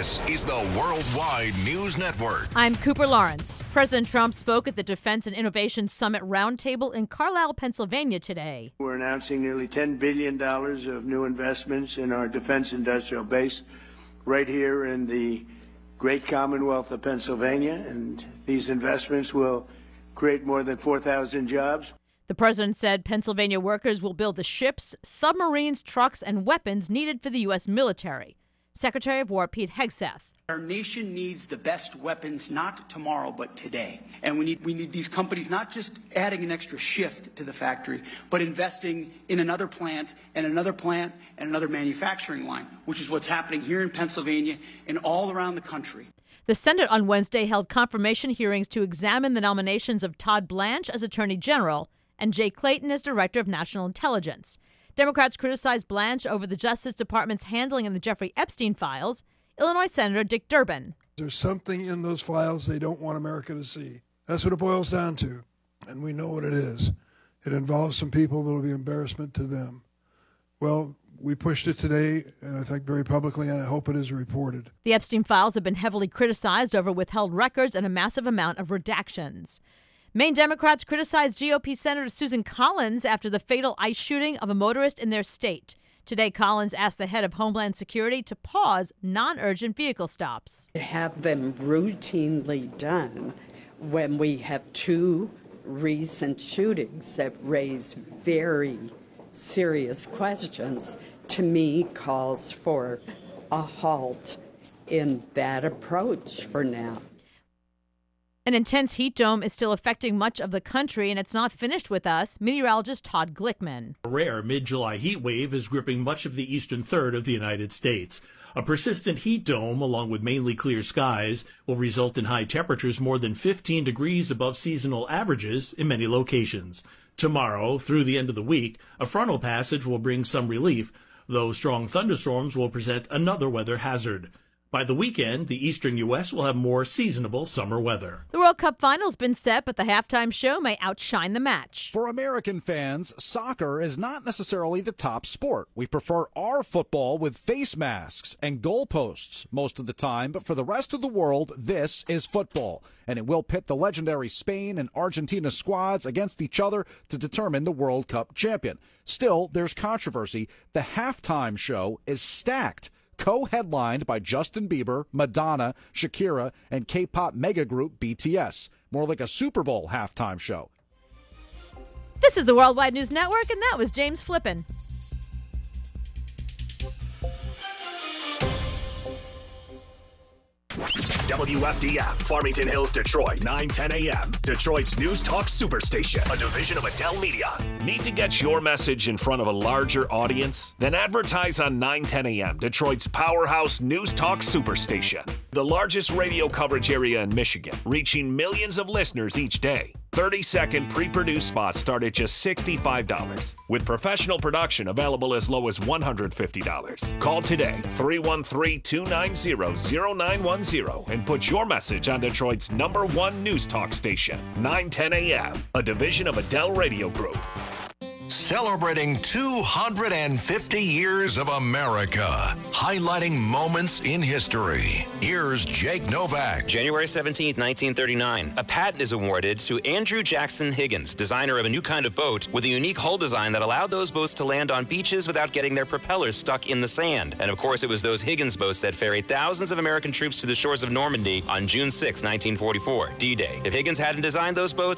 This is the Worldwide News Network. I'm Cooper Lawrence. President Trump spoke at the Defense and Innovation Summit Roundtable in Carlisle, Pennsylvania today. We're announcing nearly $10 billion of new investments in our defense industrial base right here in the great Commonwealth of Pennsylvania, and these investments will create more than 4,000 jobs. The president said Pennsylvania workers will build the ships, submarines, trucks, and weapons needed for the U.S. military. Secretary of War Pete Hegseth. Our nation needs the best weapons, not tomorrow, but today. And we need these companies not just adding an extra shift to the factory, but investing in another plant and another plant and another manufacturing line, which is what's happening here in Pennsylvania and all around the country. The Senate on Wednesday held confirmation hearings to examine the nominations of Todd Blanche as Attorney General and Jay Clayton as Director of National Intelligence. Democrats criticized Blanche over the Justice Department's handling of the Jeffrey Epstein files. Illinois Senator Dick Durbin. There's something in those files they don't want America to see. That's what it boils down to, and we know what it is. It involves some people that will be embarrassment to them. Well, we pushed it today, and I think very publicly, and I hope it is reported. The Epstein files have been heavily criticized over withheld records and a massive amount of redactions. Maine Democrats criticized GOP Senator Susan Collins after the fatal ICE shooting of a motorist in their state. Today, Collins asked the head of Homeland Security to pause non-urgent vehicle stops. To have them routinely done when we have two recent shootings that raise very serious questions, to me, calls for a halt in that approach for now. An intense heat dome is still affecting much of the country, and it's not finished with us. Meteorologist Todd Glickman. A rare mid-July heat wave is gripping much of the eastern third of the United States. A persistent heat dome, along with mainly clear skies, will result in high temperatures more than 15 degrees above seasonal averages in many locations. Tomorrow, through the end of the week, a frontal passage will bring some relief, though strong thunderstorms will present another weather hazard. By the weekend, the eastern U.S. will have more seasonable summer weather. The World Cup final's been set, but the halftime show may outshine the match. For American fans, soccer is not necessarily the top sport. We prefer our football with face masks and goalposts most of the time, but for the rest of the world, this is football. And it will pit the legendary Spain and Argentina squads against each other to determine the World Cup champion. Still, there's controversy. The halftime show is stacked. Co-headlined by Justin Bieber, Madonna, Shakira, and K-pop mega group BTS. More like a Super Bowl halftime show. This is the Worldwide News Network, and that was James Flippin. WFDF, Farmington Hills, Detroit, 9:10 a.m. Detroit's News Talk Superstation, a division of Adele Media. Need to get your message in front of a larger audience? Then advertise on 9:10 a.m., Detroit's powerhouse News Talk Superstation. The largest radio coverage area in Michigan, reaching millions of listeners each day. 30-second pre-produced spots start at just $65, with professional production available as low as $150. Call today, 313-290-0910, and put your message on Detroit's #1 news talk station, 9:10 a.m., a division of Adele Radio Group. Celebrating 250 years of America, highlighting moments in history. Here's Jake Novak. January 17th, 1939. A patent is awarded to Andrew Jackson Higgins, designer of a new kind of boat with a unique hull design that allowed those boats to land on beaches without getting their propellers stuck in the sand. And of course, it was those Higgins boats that ferried thousands of American troops to the shores of Normandy on June 6, 1944, D-Day. If Higgins hadn't designed those boats,